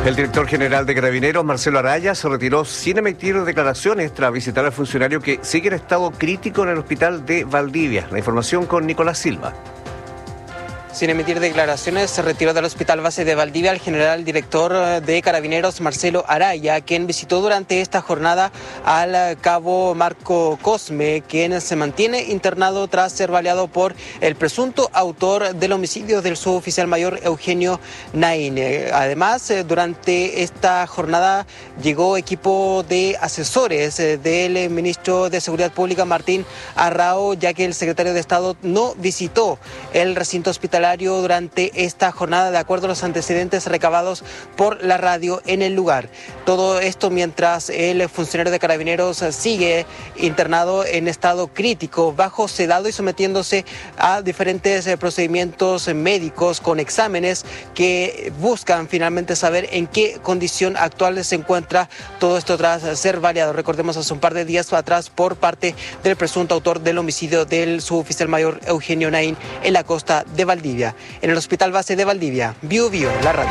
El director general de Carabineros, Marcelo Araya, se retiró sin emitir declaraciones tras visitar al funcionario que sigue en estado crítico en el hospital de Valdivia. La información con Nicolás Silva. Sin emitir declaraciones, se retiró del Hospital Base de Valdivia el general director de Carabineros, Marcelo Araya, quien visitó durante esta jornada al cabo Marco Cosme, quien se mantiene internado tras ser baleado por el presunto autor del homicidio del suboficial mayor Eugenio Naín. Además, durante esta jornada llegó equipo de asesores del ministro de Seguridad Pública, Martín Arrao, ya que el secretario de Estado no visitó el recinto hospitalario durante esta jornada, de acuerdo a los antecedentes recabados por la radio en el lugar. Todo esto mientras el funcionario de Carabineros sigue internado en estado crítico, bajo sedado y sometiéndose a diferentes procedimientos médicos con exámenes que buscan finalmente saber en qué condición actual se encuentra, todo esto tras ser baleado, recordemos, hace un par de días atrás por parte del presunto autor del homicidio del suboficial mayor Eugenio Naín en la costa de Valdivia. En el Hospital Base de Valdivia, Bio Bio, la radio.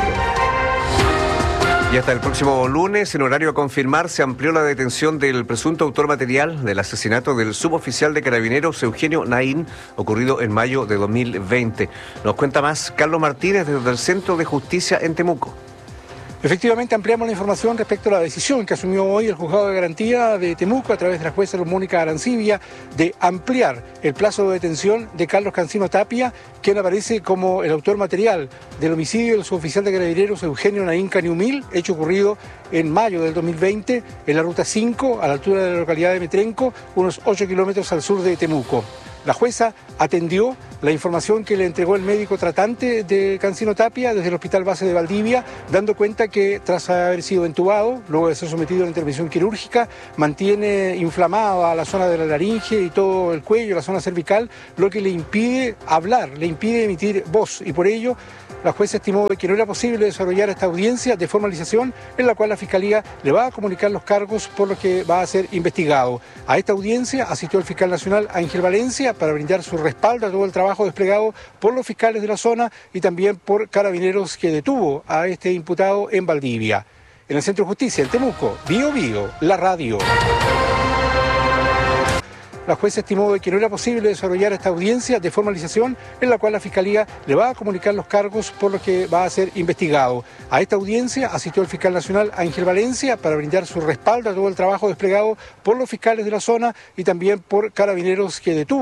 Y hasta el próximo lunes, en horario a confirmar, se amplió la detención del presunto autor material del asesinato del suboficial de Carabineros Eugenio Naín, ocurrido en mayo de 2020. Nos cuenta más Carlos Martínez desde el Centro de Justicia en Temuco. Efectivamente, ampliamos la información respecto a la decisión que asumió hoy el Juzgado de Garantía de Temuco a través de la jueza Mónica Arancibia de ampliar el plazo de detención de Carlos Cancino Tapia, quien aparece como el autor material del homicidio del suboficial de Carabineros Eugenio Naín Caniumil, hecho ocurrido en mayo del 2020 en la ruta 5, a la altura de la localidad de Metrenco, unos 8 kilómetros al sur de Temuco. La jueza atendió la información que le entregó el médico tratante de Cancino Tapia desde el Hospital Base de Valdivia, dando cuenta que tras haber sido entubado, luego de ser sometido a una intervención quirúrgica, mantiene inflamada la zona de la laringe y todo el cuello, la zona cervical, lo que le impide hablar, le impide emitir voz, y por ello la jueza estimó que no era posible desarrollar esta audiencia de formalización, en la cual la Fiscalía le va a comunicar los cargos por los que va a ser investigado. A esta audiencia asistió el fiscal nacional Ángel Valencia para brindar su respaldo a todo el trabajo desplegado por los fiscales de la zona y también por Carabineros, que detuvo a este imputado en Valdivia. En el Centro de Justicia, en Temuco, Bio Bio, la radio. La jueza estimó que no era posible desarrollar esta audiencia de formalización, en la cual la Fiscalía le va a comunicar los cargos por los que va a ser investigado. A esta audiencia asistió el fiscal nacional Ángel Valencia para brindar su respaldo a todo el trabajo desplegado por los fiscales de la zona y también por Carabineros, que detuvo